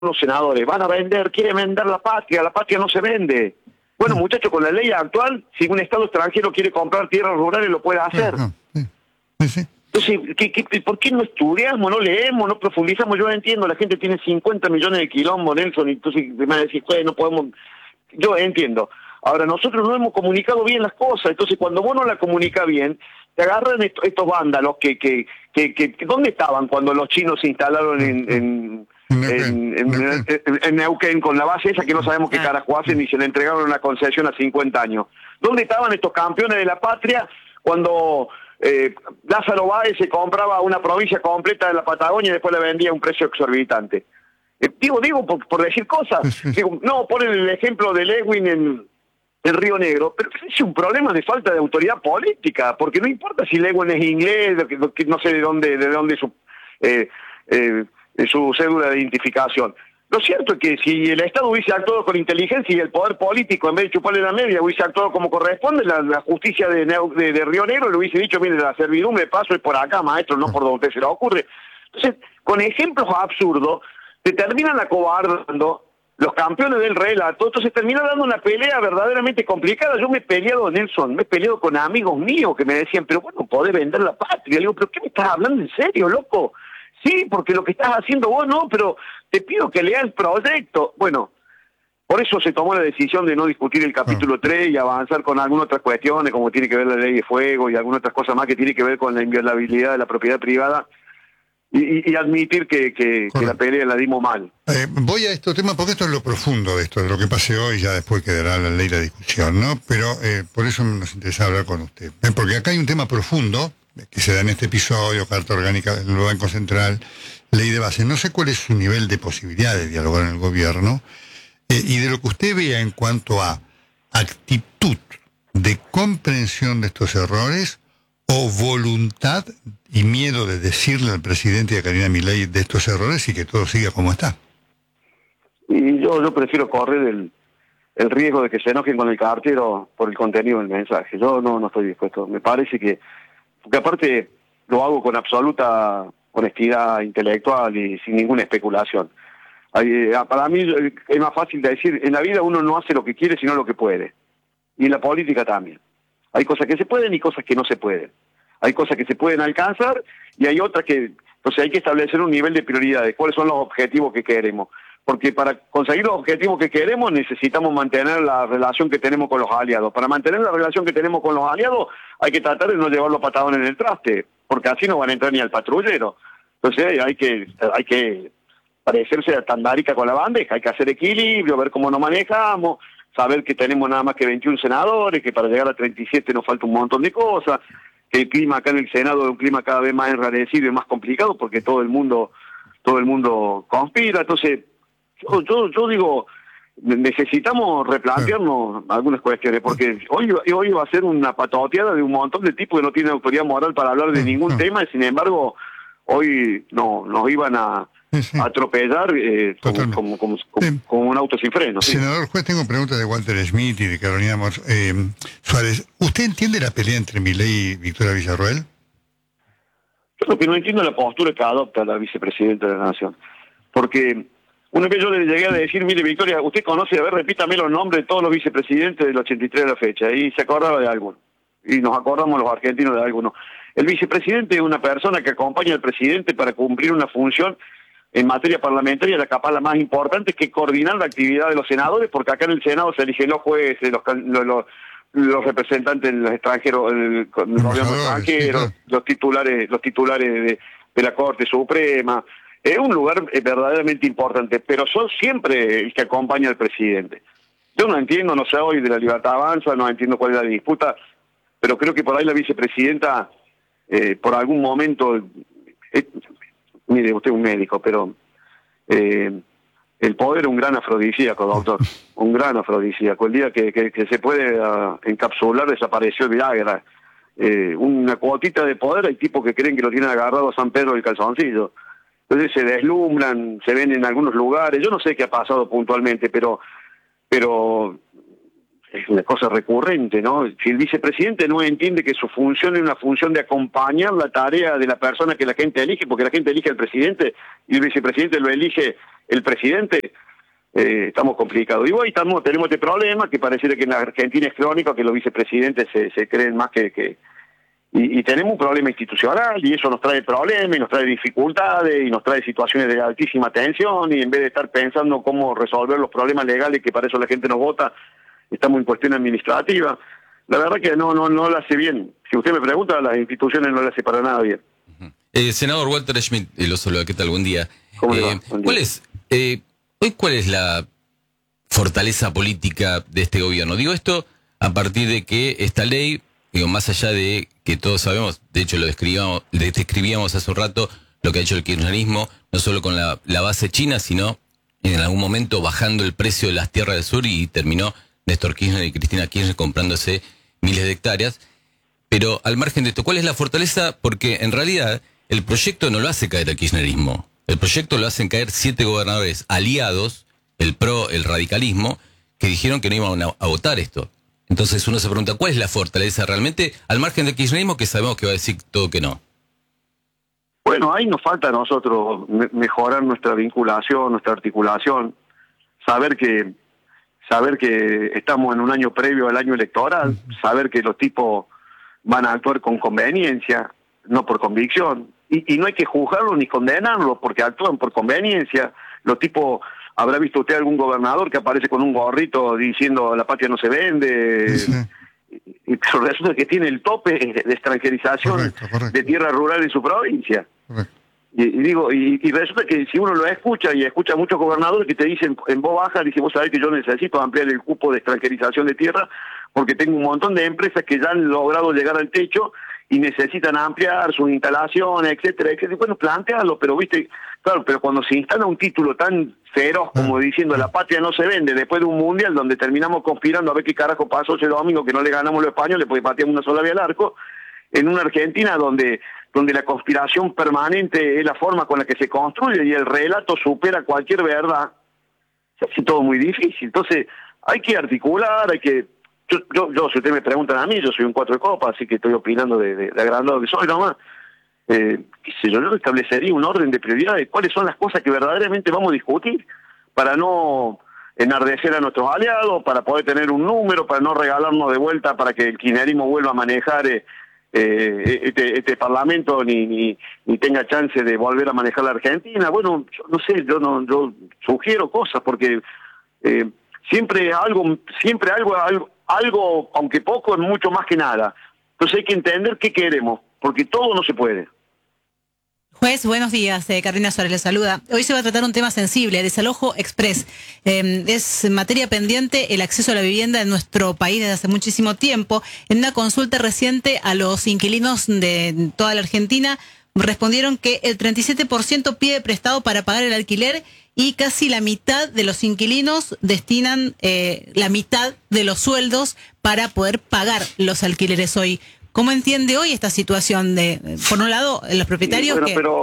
los senadores van a vender, quieren vender la patria no se vende. Bueno, muchachos, con la ley actual, si un Estado extranjero quiere comprar tierras rurales, lo puede hacer. Sí. Entonces, ¿por qué no estudiamos, no leemos, no profundizamos? Yo entiendo, la gente tiene 50 millones de quilombos, Nelson, y entonces me van a decir, pues, no podemos... Yo entiendo. Ahora, nosotros no hemos comunicado bien las cosas, entonces cuando vos no la comunicas bien, te agarran estos vándalos que ¿dónde estaban cuando los chinos se instalaron en Neuquén con la base esa que no sabemos qué carajo hacen y se le entregaron una concesión a 50 años? ¿Dónde estaban estos campeones de la patria cuando Lázaro Báez se compraba una provincia completa de la Patagonia y después la vendía a un precio exorbitante? Digo por decir cosas. Digo, no, ponen el ejemplo de Lewin en Río Negro, pero es un problema de falta de autoridad política, porque no importa si Lewin es inglés, que no sé de dónde su cédula de identificación. Lo cierto es que si el Estado hubiese actuado con inteligencia y el poder político, en vez de chuparle la media, hubiese actuado como corresponde, la justicia de Río Negro le hubiese dicho, mire, la servidumbre de paso es por acá, maestro, no por donde se le ocurre. Entonces, con ejemplos absurdos, te terminan acobardando los campeones del relato, entonces termina dando una pelea verdaderamente complicada. Yo me he peleado, Nelson, me he peleado con amigos míos que me decían, pero bueno, podés vender la patria. Le digo, pero ¿qué me estás hablando en serio, loco? Sí, porque lo que estás haciendo vos no, pero te pido que leas el proyecto. Bueno, por eso se tomó la decisión de no discutir el capítulo 3 y avanzar con algunas otras cuestiones, como tiene que ver la ley de fuego y algunas otras cosas más que tiene que ver con la inviolabilidad de la propiedad privada. Y admitir que la pelea la dimos mal. Voy a este tema porque esto es lo profundo de esto, de lo que pase hoy, ya después quedará la ley la discusión, ¿no? Pero por eso nos interesa hablar con usted. Porque acá hay un tema profundo que se da en este episodio, Carta Orgánica del Banco Central, ley de base. No sé cuál es su nivel de posibilidad de dialogar en el gobierno y de lo que usted vea en cuanto a actitud de comprensión de estos errores o voluntad y miedo de decirle al presidente y a Karina Milei de estos errores y que todo siga como está. Y yo prefiero correr el riesgo de que se enojen con el cartero por el contenido del mensaje. Yo no estoy dispuesto. Me parece que, porque aparte lo hago con absoluta honestidad intelectual y sin ninguna especulación. Para mí es más fácil de decir, en la vida uno no hace lo que quiere sino lo que puede. Y en la política también. Hay cosas que se pueden y cosas que no se pueden. Hay cosas que se pueden alcanzar y hay otras que... Entonces hay que establecer un nivel de prioridades. ¿Cuáles son los objetivos que queremos? Porque para conseguir los objetivos que queremos necesitamos mantener la relación que tenemos con los aliados. Para mantener la relación que tenemos con los aliados hay que tratar de no llevar los patadones en el traste, porque así no van a entrar ni al patrullero. Entonces hay que parecerse a Tandárica con la bandeja, hay que hacer equilibrio, ver cómo nos manejamos, saber que tenemos nada más que 21 senadores, que para llegar a 37 nos falta un montón de cosas, que el clima acá en el Senado es un clima cada vez más enrarecido y más complicado porque todo el mundo conspira. Entonces, yo digo, necesitamos replantearnos algunas cuestiones, porque hoy va a ser una patoteada de un montón de tipos que no tienen autoridad moral para hablar de ningún tema, y sin embargo, hoy nos iban a atropellar como un auto sin freno. ¿Sí? Senador juez, tengo preguntas de Walter Schmidt y de Carolina Suárez. ¿Usted entiende la pelea entre Milei y Victoria Villarroel? Yo lo que no entiendo es la postura que adopta la vicepresidenta de la Nación. Porque una vez yo le llegué a decir, mire Victoria, usted conoce, a ver, repítame los nombres de todos los vicepresidentes del 83 de la fecha, y se acordaba de alguno. Y nos acordamos los argentinos de alguno. El vicepresidente es una persona que acompaña al presidente para cumplir una función en materia parlamentaria, la capaz la más importante, que coordinar la actividad de los senadores, porque acá en el Senado se eligen los jueces, los representantes de los extranjeros, el gobierno extranjero, sí, los titulares de la Corte Suprema. Es un lugar verdaderamente importante, pero son siempre el que acompaña al presidente. Yo no entiendo, no sé hoy de la Libertad Avanza, no entiendo cuál es la disputa, pero creo que por ahí la vicepresidenta, por algún momento... mire, usted es un médico, pero el poder es un gran afrodisíaco, doctor, un gran afrodisíaco. El día que se puede encapsular, desapareció el Viagra. Una cuotita de poder, hay tipos que creen que lo tienen agarrado a San Pedro del calzoncillo. Entonces se deslumbran, se ven en algunos lugares. Yo no sé qué ha pasado puntualmente, pero es una cosa recurrente, ¿no? Si el vicepresidente no entiende que su función es una función de acompañar la tarea de la persona que la gente elige, porque la gente elige al presidente y el vicepresidente lo elige el presidente, estamos complicados. Y hoy tenemos este problema que pareciera que en la Argentina es crónico, que los vicepresidentes se creen más y tenemos un problema institucional y eso nos trae problemas y nos trae dificultades y nos trae situaciones de altísima tensión, y en vez de estar pensando cómo resolver los problemas legales, que para eso la gente nos vota, estamos en cuestión administrativa. La verdad que no la hace bien. Si usted me pregunta, las instituciones no la hace para nada bien. Senador Walter Schmidt, lo saludo, ¿qué tal? Buen día. ¿Cómo le va? Buen día. ¿Cuál es la fortaleza política de este gobierno? Digo esto a partir de que esta ley, más allá de que todos sabemos, de hecho lo describíamos hace un rato, lo que ha hecho el kirchnerismo, no solo con la base china, sino en algún momento bajando el precio de las tierras del sur, y terminó Néstor Kirchner y Cristina Kirchner comprándose miles de hectáreas. Pero al margen de esto, ¿cuál es la fortaleza? Porque en realidad el proyecto no lo hace caer el kirchnerismo. El proyecto lo hacen caer 7 gobernadores aliados, el PRO, el radicalismo, que dijeron que no iban a votar esto. Entonces uno se pregunta, ¿cuál es la fortaleza realmente, al margen del kirchnerismo, que sabemos que va a decir todo que no? Bueno, ahí nos falta a nosotros mejorar nuestra vinculación, nuestra articulación, saber que estamos en un año previo al año electoral, saber que los tipos van a actuar con conveniencia, no por convicción, y no hay que juzgarlos ni condenarlos porque actúan por conveniencia. Los tipos, ¿habrá visto usted algún gobernador que aparece con un gorrito diciendo la patria no se vende? Sí. Pero resulta que tiene el tope de extranjerización correcto. De tierra rural en su provincia. Y resulta que si uno lo escucha, y escucha a muchos gobernadores que te dicen en voz baja, dice, vos sabés que yo necesito ampliar el cupo de extranjerización de tierra porque tengo un montón de empresas que ya han logrado llegar al techo y necesitan ampliar sus instalaciones, etcétera, etcétera. Bueno, plantealo, pero viste, claro, pero cuando se instala un título tan feroz como diciendo la patria no se vende, después de un mundial donde terminamos conspirando a ver qué carajo pasó ese domingo que no le ganamos los españoles porque pateamos una sola vía al arco, en una Argentina donde la conspiración permanente es la forma con la que se construye y el relato supera cualquier verdad, se hace todo muy difícil. Entonces hay que articular, hay que... Yo si ustedes me preguntan a mí, yo soy un 4 de copa, así que estoy opinando de agrandado que soy nomás. Yo establecería un orden de prioridades, cuáles son las cosas que verdaderamente vamos a discutir, para no enardecer a nuestros aliados, para poder tener un número, para no regalarnos de vuelta, para que el kirchnerismo vuelva a manejar este parlamento ni tenga chance de volver a manejar la Argentina. Bueno, yo no sé, yo sugiero cosas, porque siempre algo, aunque poco, es mucho más que nada. Entonces hay que entender qué queremos, porque todo no se puede. Juez, buenos días. Carolina Suárez le saluda. Hoy se va a tratar un tema sensible, desalojo express. Es materia pendiente el acceso a la vivienda en nuestro país desde hace muchísimo tiempo. En una consulta reciente a los inquilinos de toda la Argentina, respondieron que el 37% pide prestado para pagar el alquiler y casi la mitad de los inquilinos destinan la mitad de los sueldos para poder pagar los alquileres hoy. ¿Cómo entiende hoy esta situación de, por un lado, los propietarios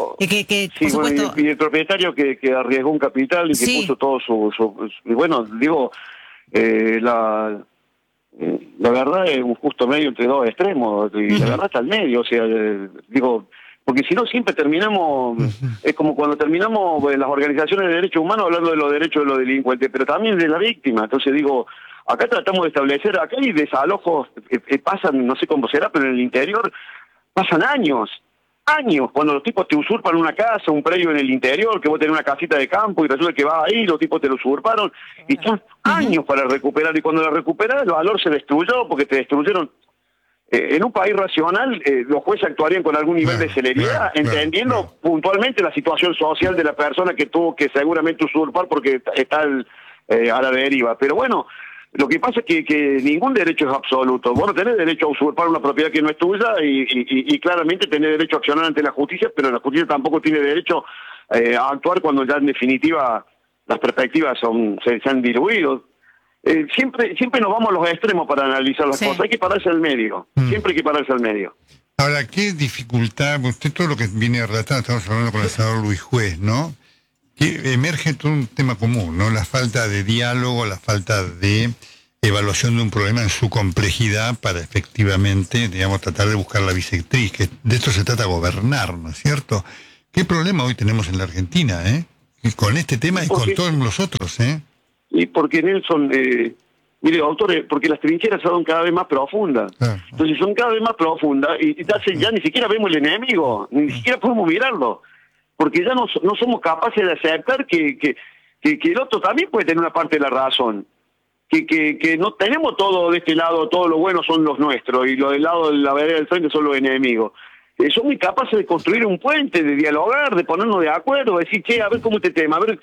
y el propietario que arriesgó un capital y que puso todo y bueno, digo, la verdad es un justo medio entre dos extremos, y la verdad está al medio, o sea, digo, porque si no siempre terminamos, es como cuando terminamos las organizaciones de derechos humanos hablando de los derechos de los delincuentes, pero también de la víctima. Entonces digo, acá tratamos de establecer, acá hay desalojos, pasan, no sé cómo será, pero en el interior pasan años, cuando los tipos te usurpan una casa, un predio en el interior, que vos tenés una casita de campo y resulta que vas ahí, los tipos te lo usurparon, y son años para recuperar, y cuando la recuperas el valor se destruyó porque te destruyeron. En un país racional, los jueces actuarían con algún nivel de celeridad, entendiendo puntualmente la situación social de la persona que tuvo que seguramente usurpar porque está a la deriva. Pero bueno, lo que pasa es que ningún derecho es absoluto. Vos no tenés derecho a usurpar una propiedad que no es tuya y claramente tenés derecho a accionar ante la justicia, pero la justicia tampoco tiene derecho a actuar cuando ya en definitiva las perspectivas se han diluido. Siempre nos vamos a los extremos para analizar las cosas. Hay que pararse al medio. Siempre hay que pararse al medio. Ahora, ¿qué dificultad? Usted todo lo que viene relatando, estamos hablando con el senador Luis Juez, ¿no? Que emerge todo un tema común, ¿no? La falta de diálogo, la falta de evaluación de un problema en su complejidad para efectivamente, digamos, tratar de buscar la bisectriz, que de esto se trata gobernar, ¿no es cierto? ¿Qué problema hoy tenemos en la Argentina, y con este tema y con todos los otros, Y porque, Nelson, mire, doctor, porque las trincheras son cada vez más profundas. Entonces son cada vez más profundas y ya ni siquiera vemos el enemigo, ni siquiera podemos mirarlo, porque ya no somos capaces de aceptar que el otro también puede tener una parte de la razón. Que no tenemos todo de este lado, todos los buenos son los nuestros y los del lado de la vereda del frente son los enemigos. Somos incapaces de construir un puente, de dialogar, de ponernos de acuerdo, de decir, che, a ver cómo este tema, a ver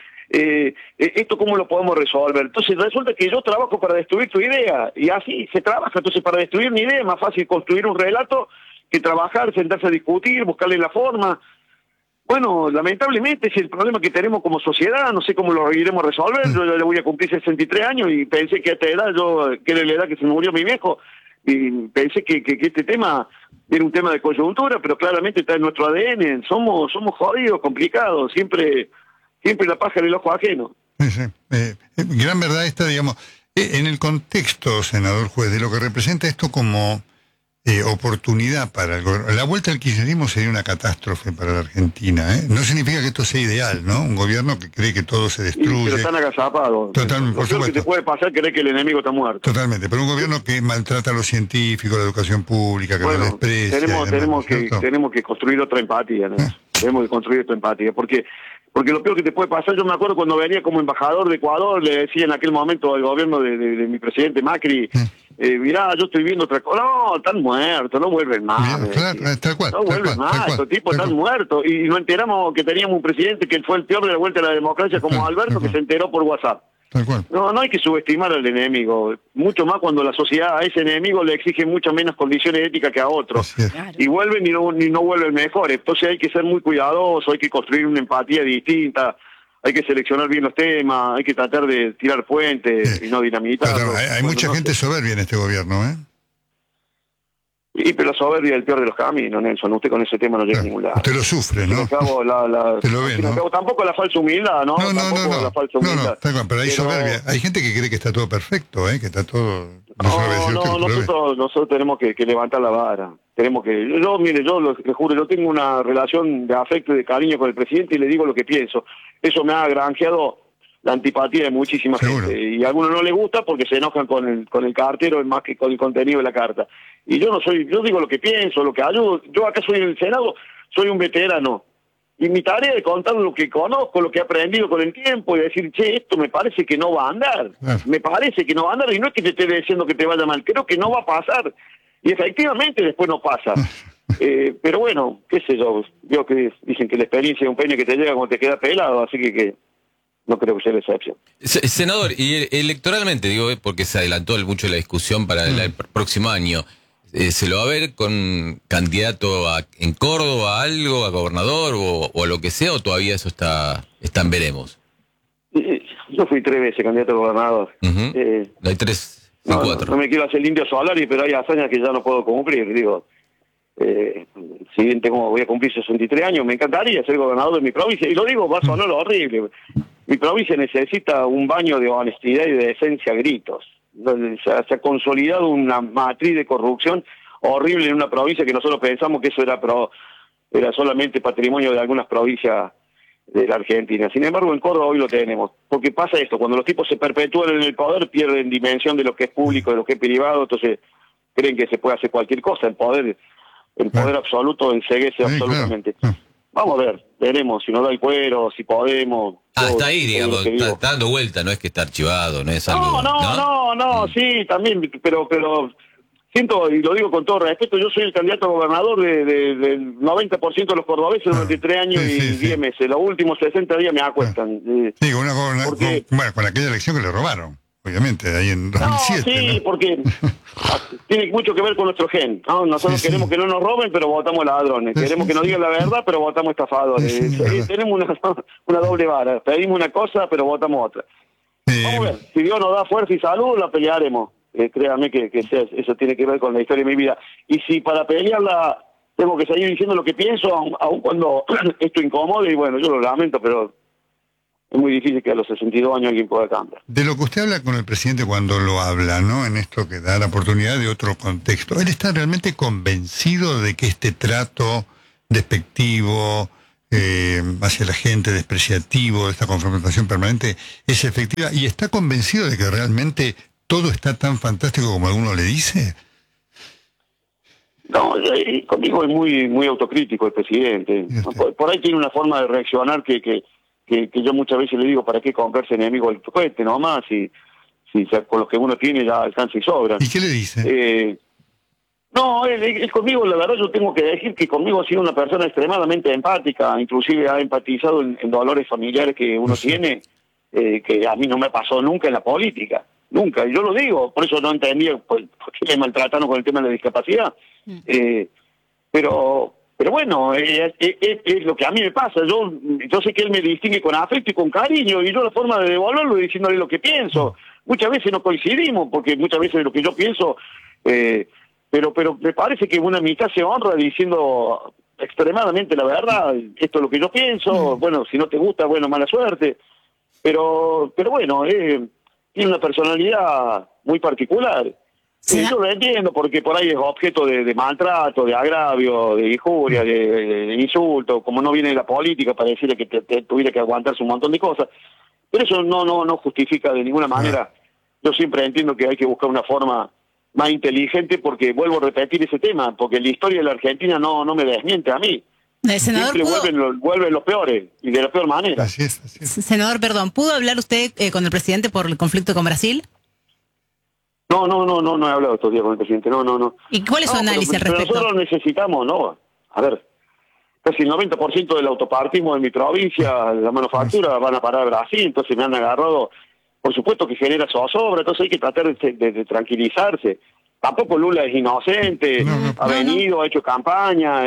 esto cómo lo podemos resolver. Entonces resulta que yo trabajo para destruir tu idea, y así se trabaja. Entonces para destruir mi idea es más fácil construir un relato que trabajar, sentarse a discutir, buscarle la forma. Bueno, lamentablemente es el problema que tenemos como sociedad, no sé cómo lo iremos a resolver. Yo ya le voy a cumplir 63 años y pensé que a esta edad, que era la edad que se murió mi viejo, y pensé que este tema era un tema de coyuntura, pero claramente está en nuestro ADN. Somos jodidos, complicados, siempre la paja en el ojo ajeno. Sí. Gran verdad esta, digamos, en el contexto, senador juez, de lo que representa esto como oportunidad para el gobierno. La vuelta al kirchnerismo sería una catástrofe para la Argentina, No significa que esto sea ideal, ¿no? Un gobierno que cree que todo se destruye. Pero están agazapados. Totalmente, por supuesto. Lo que te puede pasar es creer que el enemigo está muerto. Totalmente, pero un gobierno que maltrata a los científicos, la educación pública, que lo desprecia. Tenemos que construir otra empatía, ¿no? Tenemos que construir otra empatía, porque lo peor que te puede pasar, yo me acuerdo cuando venía como embajador de Ecuador, le decía en aquel momento al gobierno de mi presidente Macri, mirá, yo estoy viendo otra cosa. No, están muertos, no vuelven más. Claro, tal cual. No vuelven más, estos tipos están muertos. Y nos enteramos que teníamos un presidente que fue el peor de la vuelta a la democracia, como Alberto, que se enteró por WhatsApp. Tal cual. No hay que subestimar al enemigo, mucho más cuando la sociedad a ese enemigo le exige muchas menos condiciones éticas que a otros. Y vuelven y no vuelven mejores. Entonces hay que ser muy cuidadosos, hay que construir una empatía distinta, hay que seleccionar bien los temas, hay que tratar de tirar puentes y no dinamitar. Hay mucha gente soberbia en este gobierno, Y pero la soberbia es el peor de los caminos, Nelson. Usted con ese tema no llega a ningún lado. Usted lo sufre, ¿no? Te lo ve, ¿no? Tampoco la falsa humildad, ¿no? No. La falsa humildad. Pero hay soberbia. Hay gente que cree que está todo perfecto, que está todo... Nosotros tenemos que levantar la vara. Tenemos que... Yo le juro, yo tengo una relación de afecto y de cariño con el presidente y le digo lo que pienso. Eso me ha granjeado la antipatía de muchísima gente, y a algunos no les gusta porque se enojan con el cartero más que con el contenido de la carta. Y yo digo lo que pienso, lo que ayudo. Yo acá soy en el Senado, soy un veterano, y mi tarea es contar lo que conozco, lo que he aprendido con el tiempo, y decir, che, esto me parece que no va a andar, me parece que no va a andar, y no es que te esté diciendo que te vaya mal, creo que no va a pasar, y efectivamente después no pasa. Pero bueno, qué sé yo que dicen que la experiencia es un peine que te llega cuando te queda pelado, así que no creo que sea la excepción. Senador, y electoralmente, digo, porque se adelantó mucho la discusión para el próximo año, ¿se lo va a ver con candidato en Córdoba, algo, a gobernador o a lo que sea, o todavía eso está en veremos? Yo fui 3 veces candidato a gobernador. Hay 3 y 4. No me quiero hacer el indio Solari, pero hay hazañas que ya no puedo cumplir, digo. Si bien voy a cumplir 63 años, me encantaría ser gobernador de mi provincia, y lo digo, va a sonar horrible. Mi provincia necesita un baño de honestidad y de decencia a gritos. Se ha consolidado una matriz de corrupción horrible en una provincia que nosotros pensamos que eso era solamente patrimonio de algunas provincias de la Argentina. Sin embargo, en Córdoba hoy lo tenemos. Porque pasa esto, cuando los tipos se perpetúan en el poder, pierden dimensión de lo que es público, de lo que es privado, entonces creen que se puede hacer cualquier cosa. El poder absoluto enceguece absolutamente. Claro. Vamos a ver, veremos si nos da el cuero, si podemos. Está ahí, digamos, está dando vuelta, no es que está archivado, no es algo... No, sí, también, pero siento, y lo digo con todo respeto, yo soy el candidato a gobernador del 90% de los cordobeses durante 3 años y 10 meses. Los últimos 60 días me acuestan. Con aquella elección que le robaron, obviamente, ahí en 2007. Porque tiene mucho que ver con nuestro gen. Nosotros queremos que no nos roben, pero votamos ladrones. Queremos que nos digan la verdad, pero votamos estafadores. Tenemos una doble vara. Pedimos una cosa, pero votamos otra. Vamos a ver, si Dios nos da fuerza y salud, la pelearemos. Créame que eso tiene que ver con la historia de mi vida. Y si para pelearla tengo que seguir diciendo lo que pienso, aun cuando esto incomode, y bueno, yo lo lamento, pero es muy difícil que a los 62 años alguien pueda cambiar. De lo que usted habla con el presidente cuando lo habla, ¿no? En esto que da la oportunidad de otro contexto, ¿él está realmente convencido de que este trato despectivo hacia la gente, despreciativo, esta confrontación permanente, es efectiva? ¿Y está convencido de que realmente todo está tan fantástico como alguno le dice? No, conmigo es muy autocrítico el presidente. Por ahí tiene una forma de reaccionar que yo muchas veces le digo, ¿para qué comprarse enemigo del cohete nomás? Si con los que uno tiene ya alcanza y sobra. ¿Y qué le dice? No, él conmigo, la verdad yo tengo que decir que conmigo ha sido una persona extremadamente empática, inclusive ha empatizado en dolores familiares que uno tiene, que a mí no me pasó nunca en la política, nunca, y yo lo digo, por eso no entendía por qué me maltrataron con el tema de la discapacidad, pero bueno, es lo que a mí me pasa, yo sé que él me distingue con afecto y con cariño, y yo la forma de devolverlo es diciéndole lo que pienso. Muchas veces no coincidimos, porque muchas veces lo que yo pienso... Pero me parece que una mitad se honra diciendo extremadamente la verdad, esto es lo que yo pienso, bueno, si no te gusta, bueno, mala suerte, pero bueno, tiene una personalidad muy particular. Sí. Yo lo entiendo porque por ahí es objeto de maltrato, de agravio, de injuria, de insulto, como no viene de la política para decirle que te tuviera que aguantarse un montón de cosas, pero eso no justifica de ninguna manera. Yo siempre entiendo que hay que buscar una forma más inteligente, porque vuelvo a repetir ese tema, porque la historia de la Argentina no me desmiente a mí. Senador, siempre vuelven los peores, y de la peor manera. Así es. Senador, perdón, ¿pudo hablar usted con el presidente por el conflicto con Brasil? No he hablado estos días con el presidente, no. ¿Y cuál es su análisis al respecto? Pero nosotros necesitamos, a ver, casi el 90% del autopartismo de mi provincia, la manufactura, van a parar a Brasil, entonces me han agarrado. Por supuesto que genera zozobra, entonces hay que tratar de tranquilizarse. Tampoco Lula es inocente, ha venido, ha hecho campaña,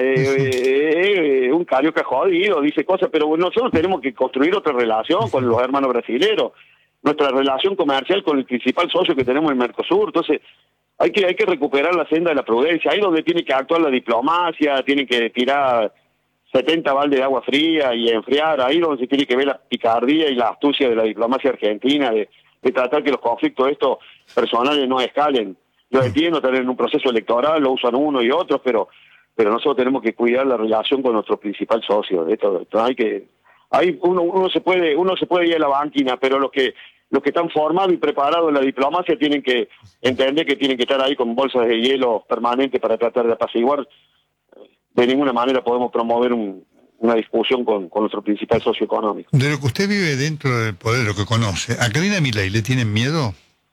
un carioca jodido, dice cosas, pero nosotros tenemos que construir otra relación con los hermanos brasileños, nuestra relación comercial con el principal socio que tenemos en Mercosur, entonces hay que recuperar la senda de la prudencia, ahí donde tiene que actuar la diplomacia, tiene que tirar 70 baldes de agua fría y enfriar, ahí donde se tiene que ver la picardía y la astucia de la diplomacia argentina, de tratar que los conflictos estos personales no escalen. Yo entiendo, tener en un proceso electoral, lo usan uno y otros, pero nosotros tenemos que cuidar la relación con nuestro principal socio. Esto ahí uno se puede ir a la banquina, pero los que están formados y preparados en la diplomacia tienen que entender que tienen que estar ahí con bolsas de hielo permanentes para tratar de apaciguar. De ninguna manera podemos promover una discusión con nuestro principal socio económico. De lo que usted vive dentro del poder, lo que conoce, ¿a Karina Milei le tienen miedo?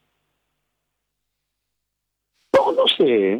No sé,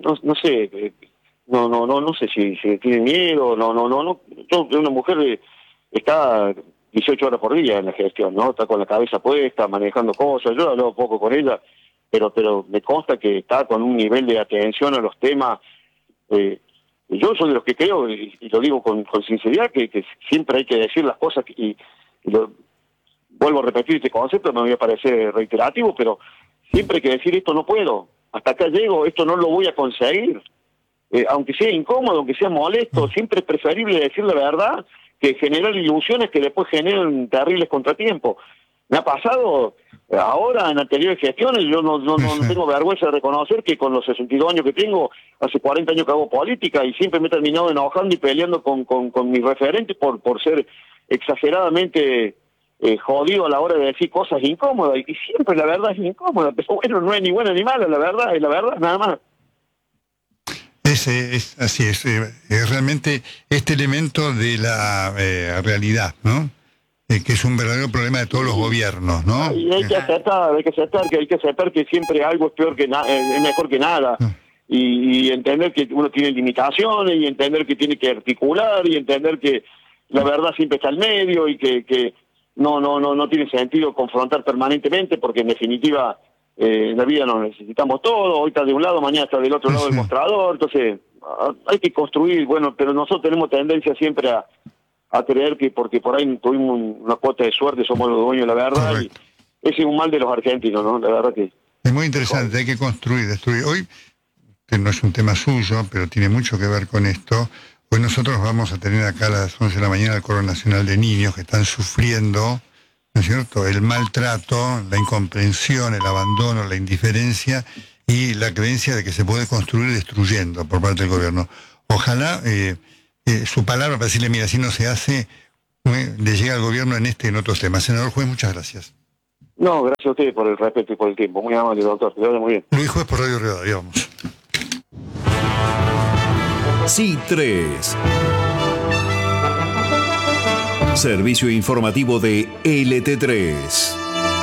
no sé si tiene miedo, no. Yo, una mujer está 18 horas por día en la gestión, ¿no? Está con la cabeza puesta, manejando cosas, yo he hablado poco con ella, pero me consta que está con un nivel de atención a los temas. Yo soy de los que creo, y lo digo con sinceridad, que siempre hay que decir las cosas, vuelvo a repetir este concepto, me voy a parecer reiterativo, pero siempre hay que decir esto no puedo, hasta acá llego, esto no lo voy a conseguir. Aunque sea incómodo, aunque sea molesto, siempre es preferible decir la verdad que generar ilusiones que después generan terribles contratiempos. Me ha pasado ahora en anteriores gestiones, yo no tengo vergüenza de reconocer que con los 62 años que tengo, hace 40 años que hago política y siempre me he terminado enojando y peleando con mis referentes por ser exageradamente jodido a la hora de decir cosas incómodas, y siempre la verdad es incómoda, pero bueno, no es ni buena ni mala, la verdad es la verdad, nada más. Así es realmente este elemento de la realidad, ¿no? Que es un verdadero problema de todos los gobiernos, ¿no? Y hay que aceptar que siempre algo es peor que es mejor que nada. Y entender que uno tiene limitaciones, y entender que tiene que articular, y entender que la verdad siempre está al medio, y que no tiene sentido confrontar permanentemente, porque en definitiva en la vida nos necesitamos todos, hoy está de un lado, mañana está del otro lado del mostrador, entonces hay que construir, pero nosotros tenemos tendencia siempre a creer que porque por ahí tuvimos una cuota de suerte somos los dueños de la verdad. Correcto. Y ese es un mal de los argentinos, ¿no? La verdad que es muy interesante, hay que construir, destruir. Hoy, que no es un tema suyo, pero tiene mucho que ver con esto, hoy nosotros vamos a tener acá a las 11 de la mañana el Coro Nacional de Niños que están sufriendo ¿no es cierto?, el maltrato, la incomprensión, el abandono, la indiferencia y la creencia de que se puede construir destruyendo por parte del gobierno. Ojalá su palabra para decirle, mira, si no se hace, le llega al gobierno en este y en otros temas. Senador Juez, muchas gracias. No, gracias a usted por el respeto y por el tiempo. Muy amable, doctor. Que le vaya muy bien. Luis Juez por Radio Rivadavia, vamos. C3. Servicio informativo de LT3.